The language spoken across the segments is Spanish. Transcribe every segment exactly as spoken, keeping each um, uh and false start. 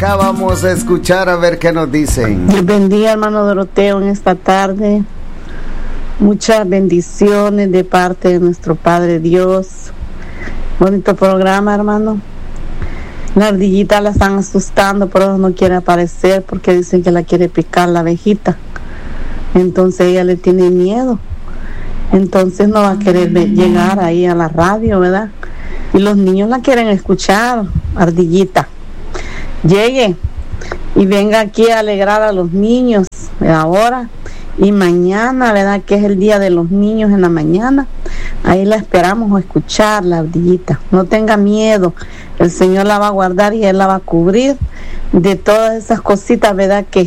acá vamos a escuchar a ver qué nos dicen. Dios bendiga, hermano Doroteo, en esta tarde. Muchas bendiciones de parte de nuestro Padre Dios. Bonito programa, hermano. La ardillita la están asustando, pero no quiere aparecer porque dicen que la quiere picar la abejita. Entonces ella le tiene miedo. Entonces no va a querer llegar ahí a la radio, ¿verdad? Y los niños la quieren escuchar, ardillita. Llegue y venga aquí a alegrar a los niños ahora y mañana, ¿verdad? Que es el día de los niños en la mañana. Ahí la esperamos a escuchar, la ardillita. No tenga miedo, el Señor la va a guardar y Él la va a cubrir de todas esas cositas, ¿verdad? Que,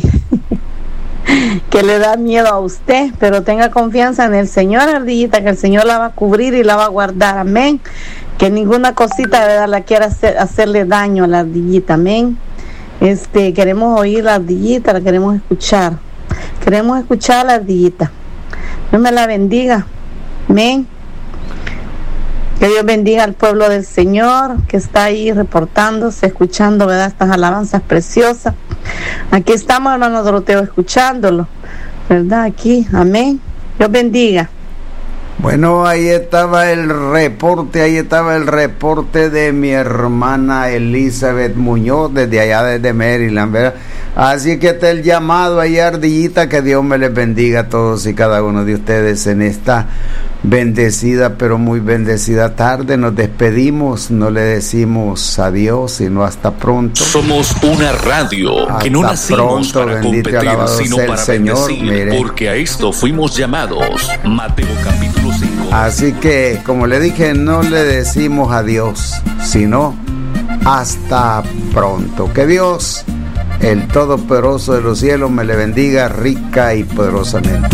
que le da miedo a usted, pero tenga confianza en el Señor, ardillita, que el Señor la va a cubrir y la va a guardar, amén. Que ninguna cosita, ¿verdad?, la quiera hacer, hacerle daño a la ardillita, amén. Este, queremos oír la ardillita, la queremos escuchar. Queremos escuchar a la ardillita. Dios me la bendiga, amén. Que Dios bendiga al pueblo del Señor que está ahí reportándose, escuchando, ¿verdad?, estas alabanzas preciosas. Aquí estamos, hermano Doroteo, escuchándolo, ¿verdad? Aquí, amén. Dios bendiga. Bueno, ahí estaba el reporte, ahí estaba el reporte de mi hermana Elizabeth Muñoz, desde allá, desde Maryland, ¿verdad? Así que está el llamado ahí, ardillita, que Dios me les bendiga a todos y cada uno de ustedes en esta bendecida, pero muy bendecida tarde. Nos despedimos, no le decimos adiós, sino hasta pronto. Somos una radio hasta que no nacimos pronto, para bendito, competir, sino para Señor, bendecir, mire. porque a esto fuimos llamados. Mateo capítulo cinco. Así que, como le dije, no le decimos adiós, sino hasta pronto. Que Dios, el Todopoderoso de los cielos, me le bendiga rica y poderosamente.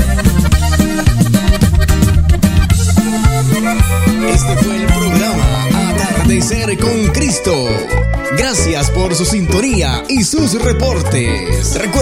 Este fue el programa Atardecer con Cristo. Gracias por su sintonía y sus reportes. Recuerda